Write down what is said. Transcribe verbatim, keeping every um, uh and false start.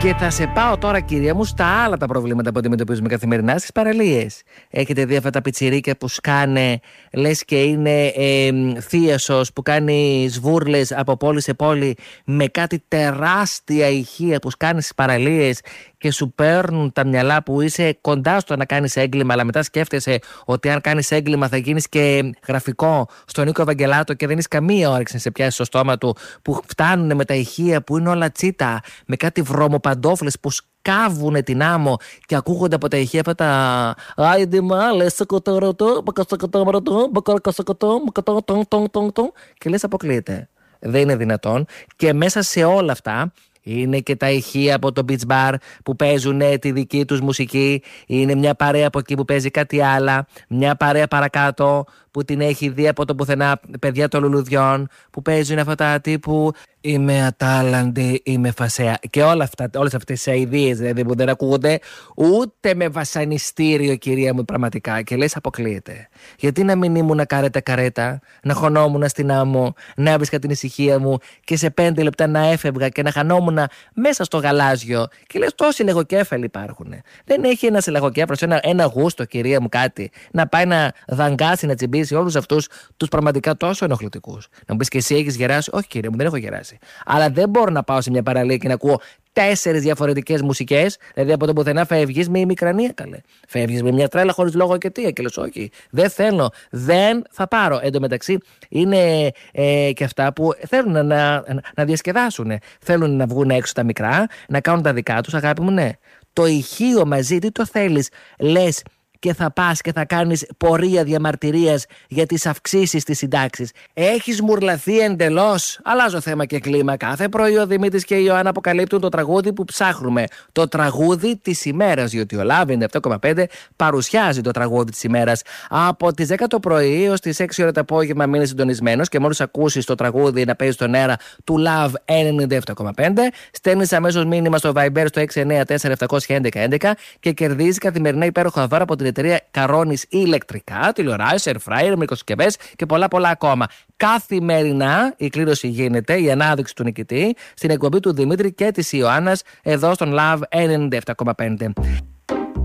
Και θα σε πάω τώρα, κυρία μου, στα άλλα τα προβλήματα που αντιμετωπίζουμε καθημερινά στις παραλίες. Έχετε δει αυτά τα πιτσιρίκια που σκάνε, λες και είναι ε, θίασος, που κάνει σβούρλες από πόλη σε πόλη με κάτι τεράστια ηχεία που σκάνε στις παραλίες και σου παίρνουν τα μυαλά που είσαι κοντά στο να κάνεις έγκλημα, αλλά μετά σκέφτεσαι ότι αν κάνεις έγκλημα θα γίνεις και γραφικό στον Νίκο Ευαγγελάτο και δεν έχεις καμία όρεξη να σε πιάσει στο στόμα του, που φτάνουν με τα ηχεία που είναι όλα τσίτα, με κάτι βρωμοπαντόφλες που σκάβουνε την άμμο και ακούγονται από τα ηχεία αυτά τα «Άιντε μάλε, σακοτορωτό, μπακασακοτορωτό, μπακασακοτό, μπακατό, και λες αποκλείεται. Δεν είναι δυνατόν. Και μέσα σε όλα αυτά είναι και τα ηχεία από το beach bar που παίζουν τη δική τους μουσική. Είναι μια παρέα από εκεί που παίζει κάτι άλλα. Μια παρέα παρακάτω που την έχει δει από το πουθενά, παιδιά των λουλουδιών, που παίζουν αυτά τα τύπου «Είμαι ατάλλαντη, είμαι φασαία». Και όλα αυτά, όλες αυτές τις αηδίες δηλαδή, που δεν ακούγονται ούτε με βασανιστήριο, κυρία μου, πραγματικά. Και λες αποκλείεται. Γιατί να μην ήμουν καρέτα-καρέτα, να χωνόμουν στην άμμο, να έβρισκα την ησυχία μου και σε πέντε λεπτά να έφευγα και να χανόμουν μέσα στο γαλάζιο. Και λες τόσοι λαγοκέφαλοι υπάρχουν. Δεν έχει ένα λαγοκέφαλο, ένα, ένα γούστο, κυρία μου, κάτι. Να πάει να δαγκάσει, να τσιμπήσει όλους αυτούς τους πραγματικά τόσο ενοχλητικούς. Να μου πεις και εσύ έχεις γεράσει? Όχι, κύριε μου, δεν έχω γεράσει. Αλλά δεν μπορώ να πάω σε μια παραλία και να ακούω τέσσερις διαφορετικές μουσικές. Δηλαδή από το πουθενά φεύγεις με ημικρανία, καλέ. Φεύγεις με μια τρέλα χωρίς λόγο και αιτία. Και λες όχι, δεν θέλω, δεν θα πάρω. Εν τω μεταξύ είναι ε, και αυτά που θέλουν να, να, να διασκεδάσουν. Θέλουν να βγουν έξω τα μικρά, να κάνουν τα δικά τους, αγάπη μου, ναι. Το ηχείο μαζί, τι το θέλεις, λες και θα πας και θα κάνεις πορεία διαμαρτυρίας για τις αυξήσεις της συντάξης. Έχεις μουρλαθεί εντελώς. Αλλάζω θέμα και κλίμα. Κάθε πρωί ο Δημήτρης και η Ιωάννα αποκαλύπτουν το τραγούδι που ψάχνουμε. Το τραγούδι της ημέρας. Διότι ο Λαβ ενενήντα επτά κόμμα πέντε παρουσιάζει το τραγούδι της ημέρας. Από τις δέκα το πρωί έως τις έξι ώρα το απόγευμα μείνει συντονισμένος και μόλις ακούσεις το τραγούδι να παίζει στον αέρα του Λαβ ενενήντα επτά κόμμα πέντε, στέλνεις αμέσως μήνυμα στο Viber στο έξι εννιά τέσσερα επτά ένα ένα έντεκα και κερδίζει καθημερινά υπέροχα δώρα από την εταιρεία Καρόνης ηλεκτρικά, τηλεοράσεις, air fryer, μικροσυσκευές και πολλά πολλά ακόμα. Καθημερινά η κλήρωση γίνεται, η ανάδειξη του νικητή, στην εκπομπή του Δημήτρη και της Ιωάννας εδώ στον Love ενενήντα επτά κόμμα πέντε.